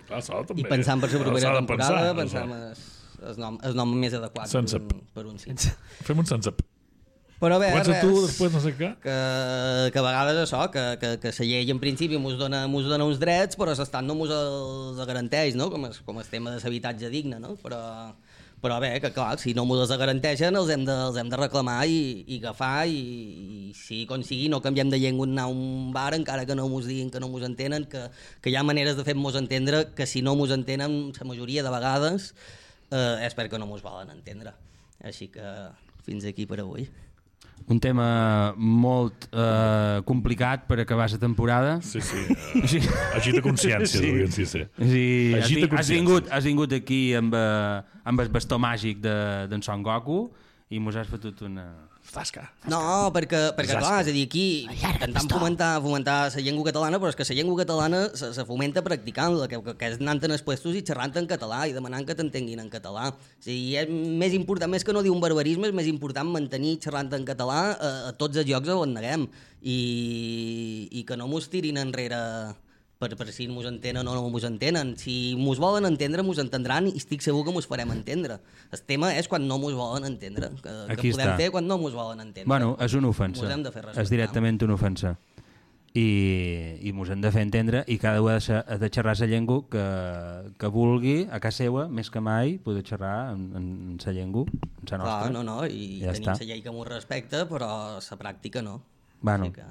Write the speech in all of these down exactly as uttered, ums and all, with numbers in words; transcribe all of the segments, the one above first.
I pensant per la propera temporada, pensant el nom, el nom més adequat sense per un, per un sense. Fem un sense. Però bé, comença res, tu, després no sé què. Que, que a vegades això, que, que, que la llei en principi mos dona, mos dona uns drets, però l'estat no mos els garanteix, no? Com, es, com el tema de l'habitatge digne, no? Però, però bé, que clar, si no mos els garanteixen els hem de, els hem de reclamar i, i agafar i, i si com sigui no canviem de llengua anar a un bar encara que no mos diguin que no mos entenen, que, que hi ha maneres de fer-mos entendre que si no mos entenen la majoria de vegades eh, és perquè no mos volen entendre. Així que fins aquí per avui. Un tema molt eh, complicat per acabar la temporada. Sí, sí. Uh, sí. Agita consciència, sí. Sí, sí. Sí, agita has, has, vingut, has vingut aquí amb, uh, amb el bastó màgic d'en de, Son Goku i mos has fotut una... Fasca. No, perquè, perquè clar, és a dir, aquí intentant fomentar, fomentar la llengua catalana, però és que la llengua catalana se, se fomenta practicant-la, que, que és anant en els puestos i xerrant en català i demanant que t'entenguin en català. O sigui, és més important, més que no dir un barbarisme, és més important mantenir xerrant en català a, a tots els llocs on neguem i, i que no mos tirin enrere per, per si mos entenen o no mos entenen. Si mos volen entendre, mos entendran i estic segur que mos farem entendre. El tema és quan no mos volen entendre, que, que podem està. fer quan no mos volen entendre. Bueno, és una ofensa, és directament una ofensa. I, i mos hem de fer entendre i cada un ha de, ha de xerrar la llengua que, que vulgui a casa seva, més que mai poder xerrar en, en, en sa llengua, en sa nostra. Clar, no, no, i ja tenim la llei que mos respecta, però la pràctica no. Bueno, que...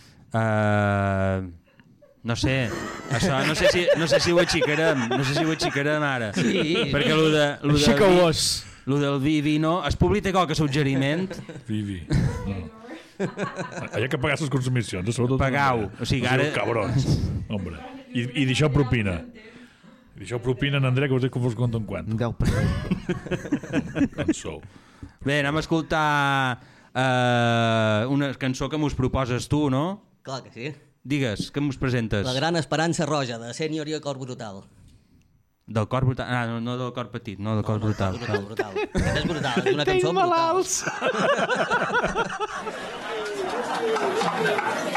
uh, no sé, això no sé si, no sé si ho aixecarem, no sé si ho aixecarem ara. Sí. Perquè lo de, lo de Aixeca-vos. Lo del vi, vi, no. El públic té qualque suggeriment? Vi, vi. No. Allà que pagar les consumicions. Pagau. O sigui, ara... Cabrons. Hombre. I, i deixeu propina. I deixeu propina en André, que us dic que vos conto en quant. Deu per Cançó. Bé, anem a escoltar uh, una cançó que mos proposes tu, no? Clar que sí. Digues, què mos presentes? La gran esperança roja, de Sènior i el cor brutal. Del cor brutal? Ah, no, no del cor petit, no del cor no, brutal. No, brutal, brutal. Aquest és brutal, és una cançó brutal. Tinc malalts!